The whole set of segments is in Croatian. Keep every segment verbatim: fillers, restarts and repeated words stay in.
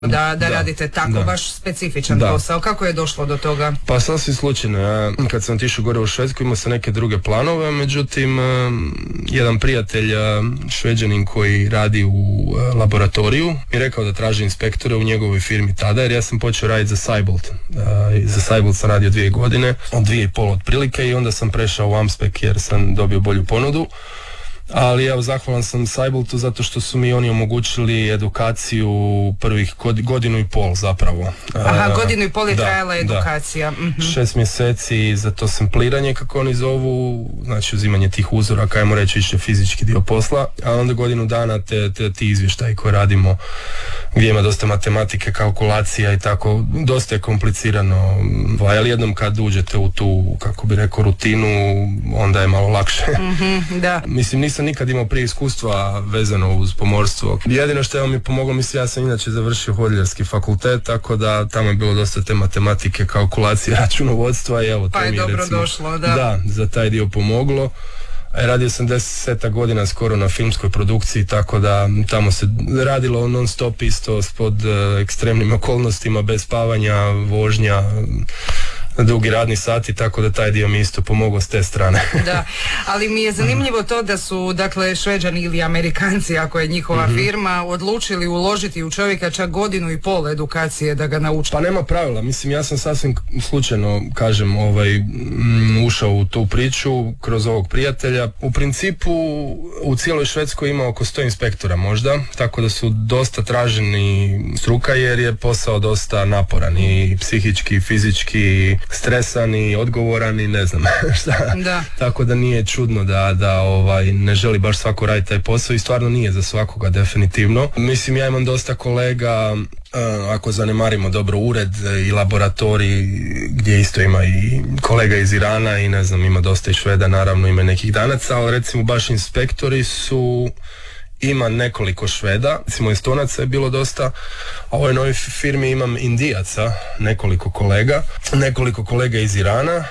Da, da radite tako da. Baš specifičan da. Posao. Kako je došlo do toga? Pa sasvim slučajno. Ja, kad sam otišao gore u Švedsku imao sam neke druge planove, međutim jedan prijatelj Šveđanin koji radi u laboratoriju mi rekao da traži inspektore u njegovoj firmi tada, jer ja sam počeo raditi za Seibold. Za Seibold sam radio dvije godine, od dvije i pol otprilike, i onda sam prešao u Amspec jer sam dobio bolju ponudu. Ali evo, zahvalan sam Seiboldu zato što su mi oni omogućili edukaciju prvih godinu i pol zapravo. Aha, godinu i pol je da, trajala edukacija. Da. Mm-hmm. Šest mjeseci za to sampliranje, kako oni zovu, znači uzimanje tih uzoraka, ajmo reći više fizički dio posla, a onda godinu dana te, te, ti izvještaji koje radimo, gdje ima dosta matematike, kalkulacija i tako, dosta je komplicirano, ali jednom kad uđete u tu, kako bi rekao, rutinu, onda je malo lakše. Mm-hmm, da. Mislim, nisam nikad imao prije iskustva vezano uz pomorstvo. Jedino što je mi pomoglo, mislim, ja sam inače završio hodiljski fakultet, tako da tamo je bilo dosta te matematike, kalkulacije, računovodstva i evo, pa to mi je dobro recimo, došlo, da. Da, za taj dio pomoglo. Radio sam deset godina skoro na filmskoj produkciji, tako da tamo se radilo non stop isto pod uh, ekstremnim okolnostima, bez spavanja, vožnja, dugi radni sati, tako da taj dio mi isto pomogao s te strane. Da, ali mi je zanimljivo to da su, dakle, Šveđani ili Amerikanci, ako je njihova mm-hmm. firma, odlučili uložiti u čovjeka čak godinu i pol edukacije da ga nauči. Pa nema pravila, mislim, ja sam sasvim slučajno, kažem, ovaj, m, ušao u tu priču kroz ovog prijatelja. U principu u cijeloj Švedskoj ima oko sto inspektora možda, tako da su dosta traženi struka, jer je posao dosta naporan i psihički, i fizički, stresan i odgovoran i ne znam šta. Da. Tako da nije čudno da, da ovaj, ne želi baš svako raditi taj posao, i stvarno nije za svakoga definitivno. Mislim, ja imam dosta kolega, uh, ako zanemarimo dobro ured i laboratorij, gdje isto ima i kolega iz Irana i ne znam, ima dosta i Šveda, naravno ima nekih Danaca, ali recimo baš inspektori su, ima nekoliko Šveda, recimo Estonaca je bilo dosta, a u ovoj novoj firmi imam Indijaca, nekoliko kolega, nekoliko kolega iz Irana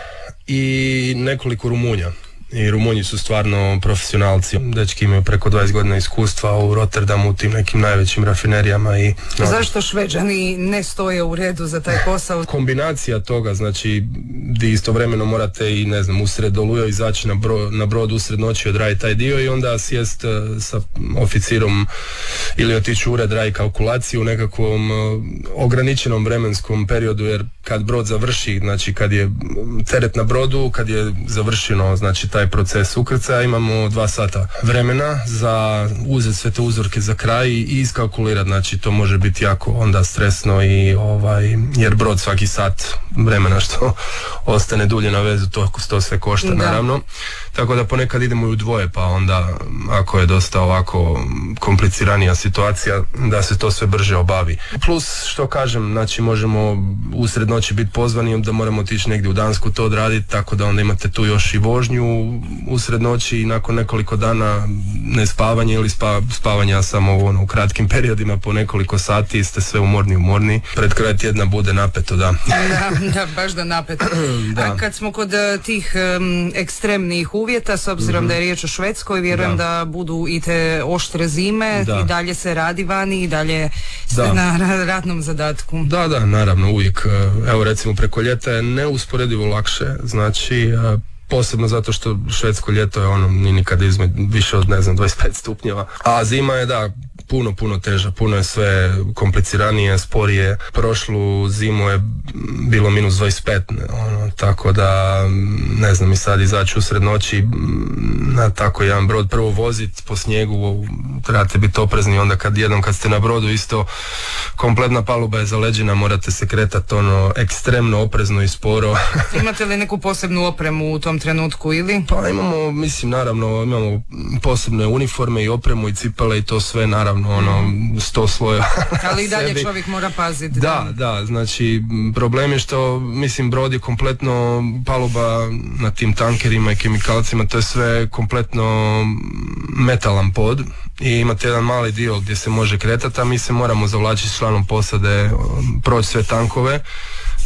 i nekoliko Rumunja. I Rumunji su stvarno profesionalci, dečki imaju preko dvadeset godina iskustva u Rotterdamu, u tim nekim najvećim rafinerijama. I no. Zašto Šveđani ne stoje u redu za taj posao? Kombinacija toga, znači di istovremeno morate i ne znam, usred oluja izaći na, bro, na brod usred noći, odraditi taj dio i onda sjest uh, sa oficirom ili otići u ured, raditi kalkulaciju u nekakvom uh, ograničenom vremenskom periodu, jer kad brod završi, znači kad je teret na brodu, kad je završeno, znači taj proces ukrcaja, imamo dva sata vremena za uzeti sve te uzorke za kraj i iskalkulirati, znači to može biti jako onda stresno i ovaj, jer brod svaki sat vremena što ostane dulje na vezu, to, to sve košta, da. Naravno. Tako da ponekad idemo i u dvoje, pa onda ako je dosta ovako kompliciranija situacija, da se to sve brže obavi. Plus, što kažem, znači možemo usred noći biti pozvani, da moramo otići negdje u Dansku to odraditi, tako da onda imate tu još i vožnju usred noći i nakon nekoliko dana nespavanja ili spa, spavanja samo ono, u kratkim periodima po nekoliko sati, ste sve umorni, umorni. Pred kraj tjedna bude napeto, da. Da, da, baš da napeto. Da. A kad smo kod tih um, ekstremnih uvjeta, s obzirom mm-hmm. da je riječ o Švedskoj, vjerujem da, da budu i te oštre zime, da. I dalje se radi vani i dalje ste da. Na radnom zadatku. Da, da, naravno, uvijek. Evo recimo preko ljeta je neusporedivo lakše, znači posebno zato što švedsko ljeto je ono ni nikada izme više od ne znam dvadeset pet stupnjeva, a zima je da puno, puno teža, puno je sve kompliciranije, sporije. Prošlu zimu je bilo minus dvadeset pet, ono, tako da ne znam, i sad izaći usred noći na tako jedan brod, prvo voziti po snijegu, trebate biti oprezni, onda kad jednom kad ste na brodu isto kompletna paluba je zaleđena, morate se kretati ono ekstremno oprezno i sporo. Imate li neku posebnu opremu u tom trenutku ili? Pa imamo, mislim, naravno, imamo posebne uniforme i opremu i cipele i to sve, naravno, ono, sto slojeva. Ali i dalje čovjek mora paziti. Da, da, da, znači, problem je što, mislim, brod je kompletno paluba na tim tankerima i kemikalcima, to je sve kompletno metalan pod i imate jedan mali dio gdje se može kretati, a mi se moramo zavlačiti s članom posade, proći sve tankove,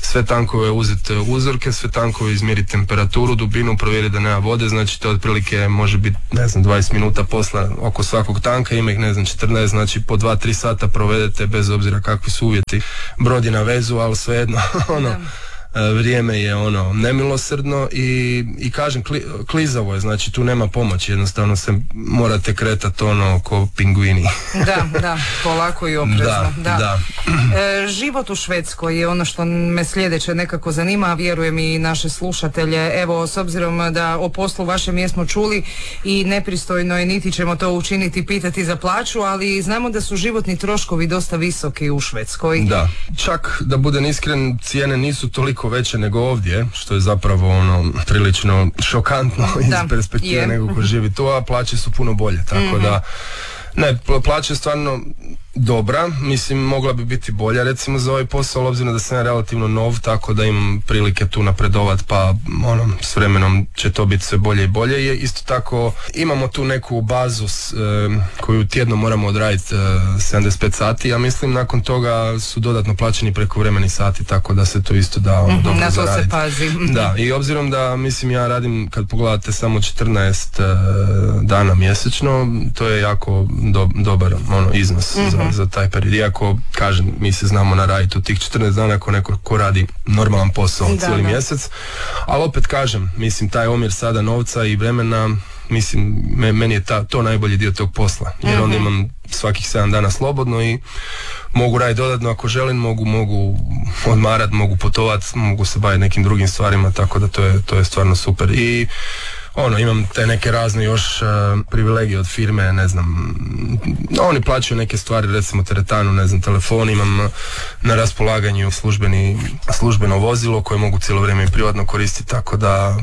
sve tankove uzeti uzorke, sve tankove izmjeriti temperaturu, dubinu, provjeriti da nema vode, znači to otprilike može biti, ne znam, dvadeset minuta posla oko svakog tanka, ima ih, ne znam, četrnaest, znači po dva tri sata provedete bez obzira kakvi su uvjeti. Brod je na vezu, ali svejedno, ono, da. Vrijeme je ono nemilosrdno i, i kažem kli, klizavo je, znači tu nema pomoći, jednostavno se morate kretati ono ko pingvini. Da, da, polako i oprezno. Da, da. da. E, život u Švedskoj je ono što me sljedeće nekako zanima, a vjerujem i naše slušatelje. Evo, s obzirom da o poslu vašem jesmo čuli i nepristojno je, niti ćemo to učiniti, pitati za plaću, ali znamo da su životni troškovi dosta visoki u Švedskoj. Da, čak da budem iskren, cijene nisu toliko veće nego ovdje, što je zapravo ono prilično šokantno iz da, perspektive je. Nego ko živi tu, a plaće su puno bolje, tako mm-hmm. da ne, plaća je stvarno dobra, mislim mogla bi biti bolja recimo za ovaj posao, obzirom da sam ja relativno nov, tako da imam prilike tu napredovat, pa ono, s vremenom će to biti sve bolje i bolje. I isto tako imamo tu neku bazu s, e, koju tjedno moramo odraditi e, sedamdeset pet sati, ja mislim nakon toga su dodatno plaćeni prekovremeni sati, tako da se to isto da ono, dobro na to zaraditi. Se pazi. Da, i obzirom da mislim ja radim, kad pogledate, samo četrnaest e, dana mjesečno, to je jako do, dobar ono, iznos mm-hmm. za za taj period. Iako, kažem, mi se znamo naraditi u tih četrnaest dana ako neko ko radi normalan posao da, cijeli da. mjesec, ali opet kažem, mislim, taj omjer sada novca i vremena, mislim, me, meni je ta, to najbolji dio tog posla, jer mm-hmm. onda imam svakih sedam dana slobodno i mogu raditi dodatno ako želim, mogu, mogu odmarat, mogu putovat, mogu se baviti nekim drugim stvarima, tako da to je, to je stvarno super. I ono, imam te neke razne još uh, privilegije od firme, ne znam, oni plaćaju neke stvari, recimo teretanu, ne znam, telefon, imam na raspolaganju službeni, službeno vozilo koje mogu cijelo vrijeme i privatno koristiti, tako da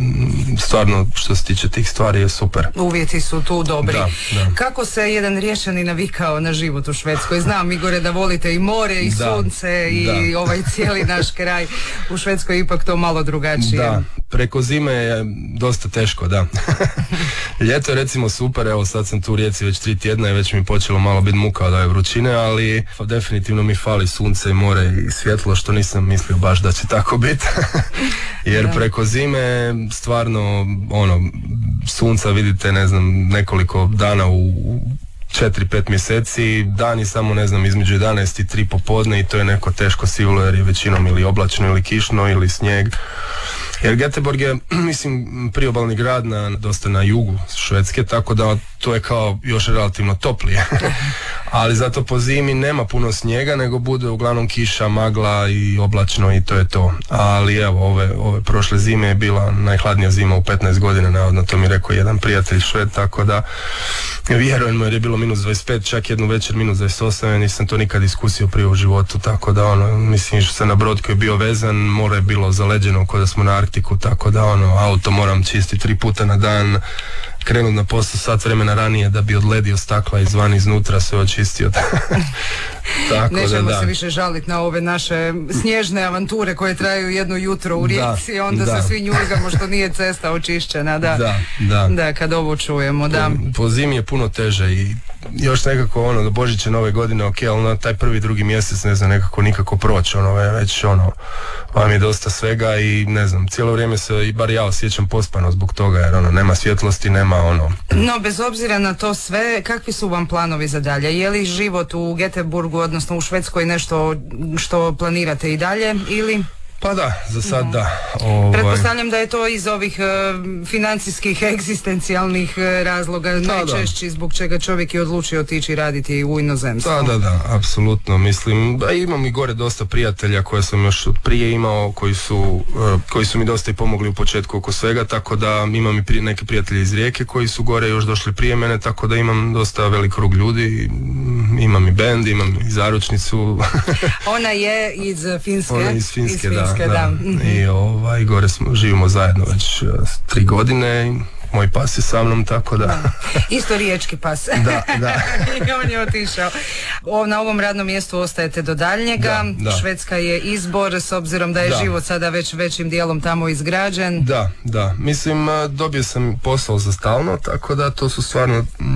m, stvarno što se tiče tih stvari je super. Uvjeti su tu dobri. Da, da. Kako se jedan Riječanin navikao na život u Švedskoj? Znam, Igore, da volite i more i da, sunce i da. ovaj cijeli naš kraj. U Švedskoj ipak to malo drugačije. Da, preko zime je dosta teško, da. Ljeto je recimo super, evo sad sam tu u Rijeci već tri tjedna i već mi počelo malo biti muka od ove vrućine, ali definitivno mi fali sunce i more i svjetlo, što nisam mislio baš da će tako biti. Jer da. Preko zime stvarno ono, sunca vidite, ne znam, nekoliko dana u četiri pet mjeseci, dani samo, ne znam, između jedanaest i tri popodne i to je neko teško sivilo jer je većinom ili oblačno ili kišno ili snijeg. Jer Göteborg je, mislim, priobalni grad na, dosta na jugu Švedske, tako da to je kao još relativno toplije. Ali zato po zimi nema puno snijega, nego bude uglavnom kiša, magla i oblačno i to je to. Ali evo, ove, ove prošle zime je bila najhladnija zima u petnaest godina, navodno, to mi rekao jedan prijatelj Šved, tako da vjerujem jer je bilo minus dvadeset pet, čak jednu večer minus dvadeset osam, ja nisam to nikad iskusio prije u životu, tako da ono, mislim, išao sam na brod koji je bio vezan, more je bilo zaleđeno kao da smo na Arktiku, tako da ono, auto moram čistiti tri puta na dan, krenut na posao sat vremena ranije da bi odledio stakla izvan iznutra, sve očistio. Tako nećemo da, da. se više žaliti na ove naše snježne avanture koje traju jedno jutro u Rijeci, da, onda da. se svi njuljgamo što nije cesta očišćena, da, da, da. da kad ovo čujemo, da. Po, po zimi je puno teže i još nekako ono do Božića nove godine, ok, ali na taj prvi, drugi mjesec ne znam nekako nikako proći, ono već ono vam je dosta svega i ne znam, cijelo vrijeme se i bar ja osjećam pospano zbog toga jer ono nema svjetlosti, nema ono. No bez obzira na to sve, kakvi su vam planovi za dalje? Je li život u Göteborgu, odnosno u Švedskoj, nešto što planirate i dalje ili? Pa da, za sad no. da. Ovaj. Pretpostavljam da je to iz ovih uh, financijskih, egzistencijalnih uh, razloga da, najčešći da. zbog čega čovjek je odlučio otići raditi u inozemstvu. Da, da, da, apsolutno. Mislim, da imam i gore dosta prijatelja koje sam još od prije imao, koji su, uh, koji su mi dosta i pomogli u početku oko svega, tako da imam i prije, neke prijatelje iz Rijeke koji su gore još došli prije mene, tako da imam dosta velik krug ljudi, imam i bend, imam i zaručnicu. Ona je iz Finske. Ona je iz Finske, iz Finske da. Da. Da. Mm-hmm. I ovaj, gore smo, živimo zajedno već uh, tri godine i moj pas je sa mnom, tako da... da. Isto riječki pas. Da, da. I on je otišao. O, na ovom radnom mjestu ostajete do daljnjega. Da, da. Švedska je izbor, s obzirom da je da. život sada već većim dijelom tamo izgrađen. Da, da. Mislim, dobio sam posao za stalno, tako da to su stvarno mm,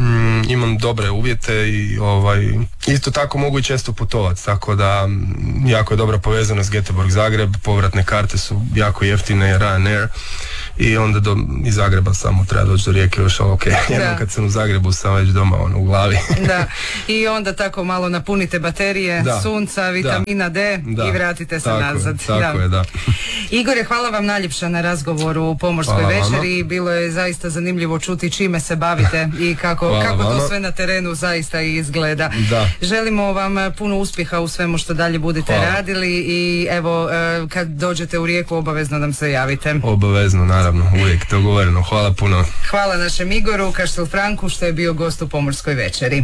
imam dobre uvjete i ovaj, isto tako mogu i često putovati, tako da jako je dobra povezanost Göteborg Zagreb, povratne karte su jako jeftine, Ryanair, i onda do, iz Zagreba samo treba doći do Rijeke još, ali ok, jednom kad sam u Zagrebu sam već doma ono, u glavi. Da, i onda tako malo napunite baterije, da, sunca, vitamina da, D da, i vratite se tako nazad. Je, tako da. je, da. Igore, hvala vam najljepša na razgovoru u Pomorskoj hvala večeri, vama. Bilo je zaista zanimljivo čuti čime se bavite i kako, kako to sve na terenu zaista izgleda. Da. Želimo vam puno uspjeha u svemu što dalje budete hvala. radili i evo, kad dođete u Rijeku obavezno nam se javite. Obavezno, naravno, uvijek dogovoreno. Hvala puno. Hvala našem Igoru Kaštel Franku što je bio gost u Pomorskoj večeri.